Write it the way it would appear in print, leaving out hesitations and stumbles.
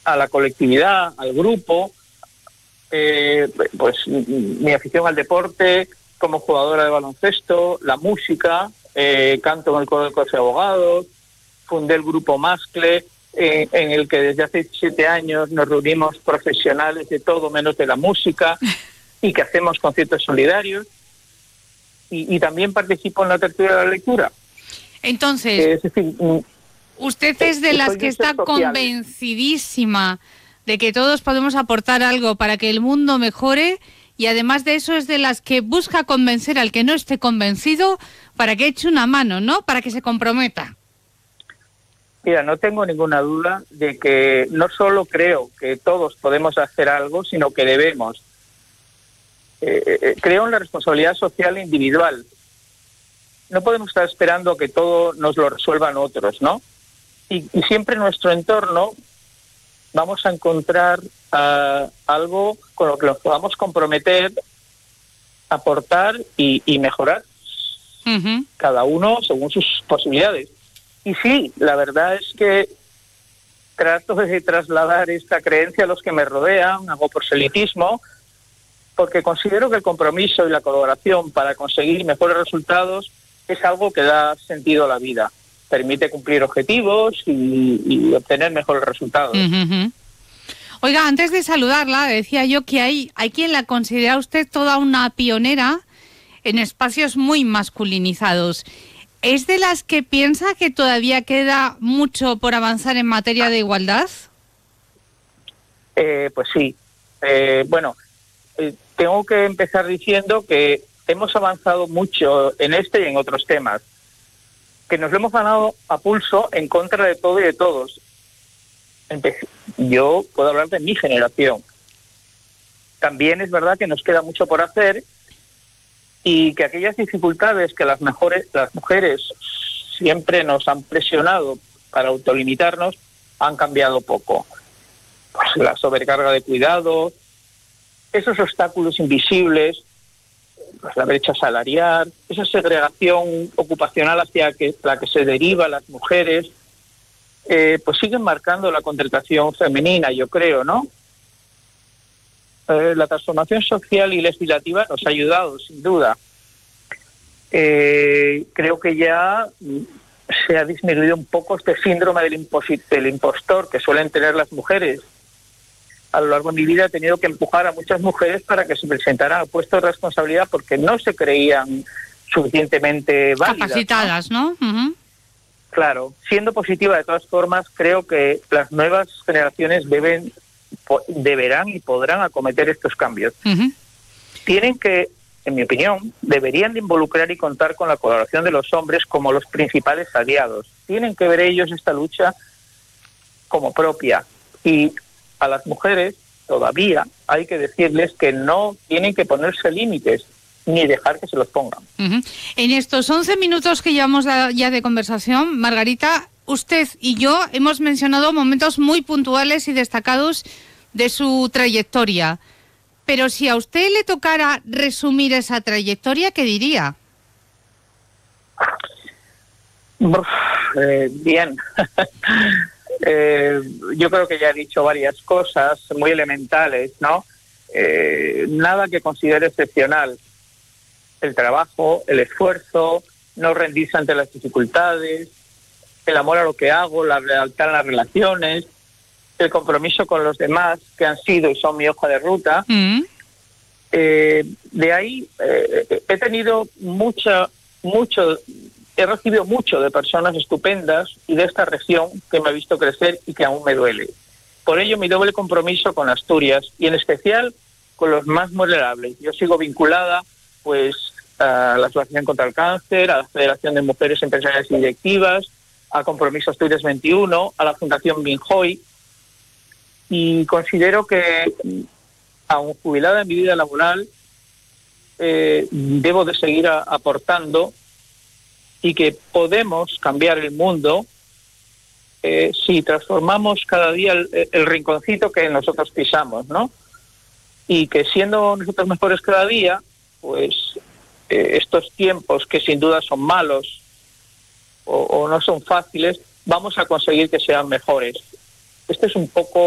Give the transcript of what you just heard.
a la colectividad, al grupo, pues mi afición al deporte, como jugadora de baloncesto, la música, canto en el coro del Colegio de Abogados, fundé el grupo Mascle, en el que desde hace 7 años nos reunimos profesionales de todo menos de la música y que hacemos conciertos solidarios, y también participo en la tertulia de la lectura. Entonces, es decir, usted es de las que está convencidísima de que todos podemos aportar algo para que el mundo mejore, y además de eso es de las que busca convencer al que no esté convencido para que eche una mano, ¿no? Para que se comprometa. Mira, no tengo ninguna duda de que no solo creo que todos podemos hacer algo, sino que debemos. Creo en la responsabilidad social e individual. No podemos estar esperando que todo nos lo resuelvan otros, ¿no? Y siempre en nuestro entorno vamos a encontrar algo con lo que nos podamos comprometer, aportar y mejorar, cada uno según sus posibilidades. Y sí, la verdad es que trato de trasladar esta creencia a los que me rodean, hago proselitismo, porque considero que el compromiso y la colaboración para conseguir mejores resultados es algo que da sentido a la vida. Permite cumplir objetivos y obtener mejores resultados. Oiga, antes de saludarla, decía yo que hay quien la considera usted toda una pionera en espacios muy masculinizados. ¿Es de las que piensa que todavía queda mucho por avanzar en materia de igualdad? Pues sí. Tengo que empezar diciendo que hemos avanzado mucho en este y en otros temas, que nos lo hemos ganado a pulso en contra de todo y de todos. Yo puedo hablar de mi generación. También es verdad que nos queda mucho por hacer y que aquellas dificultades que las mujeres siempre nos han presionado para autolimitarnos han cambiado poco. Pues la sobrecarga de cuidados, esos obstáculos invisibles, pues la brecha salarial, esa segregación ocupacional hacia la que se deriva las mujeres, pues siguen marcando la contratación femenina, yo creo, ¿no? La transformación social y legislativa nos ha ayudado, sin duda. Creo que ya se ha disminuido un poco este síndrome del impostor que suelen tener las mujeres. A lo largo de mi vida he tenido que empujar a muchas mujeres para que se presentaran a puestos de responsabilidad porque no se creían suficientemente válidas, capacitadas, ¿no? Claro, siendo positiva de todas formas, creo que las nuevas generaciones deberán y podrán acometer estos cambios. Tienen que, en mi opinión, deberían de involucrar y contar con la colaboración de los hombres como los principales aliados. Tienen que ver ellos esta lucha como propia. Y a las mujeres todavía hay que decirles que no tienen que ponerse límites ni dejar que se los pongan. En estos 11 minutos que llevamos ya de conversación, Margarita, usted y yo hemos mencionado momentos muy puntuales y destacados de su trayectoria. Pero si a usted le tocara resumir esa trayectoria, ¿qué diría? Bien. Yo creo que ya he dicho varias cosas muy elementales, ¿no? Nada que considere excepcional. El trabajo, el esfuerzo, no rendirse ante las dificultades, el amor a lo que hago, la lealtad en las relaciones, el compromiso con los demás, que han sido y son mi hoja de ruta. De ahí he tenido he recibido mucho de personas estupendas y de esta región que me ha visto crecer y que aún me duele. Por ello, mi doble compromiso con Asturias y en especial con los más vulnerables. Yo sigo vinculada pues a la Asociación contra el Cáncer, a la Federación de Mujeres Empresariales y Directivas, a Compromiso Asturias 21, a la Fundación Binjoy, y considero que, aun jubilada en mi vida laboral, debo de seguir aportando y que podemos cambiar el mundo si transformamos cada día el rinconcito que nosotros pisamos, ¿no? Y que siendo nosotros mejores cada día, pues estos tiempos que sin duda son malos o no son fáciles, vamos a conseguir que sean mejores. Este es un poco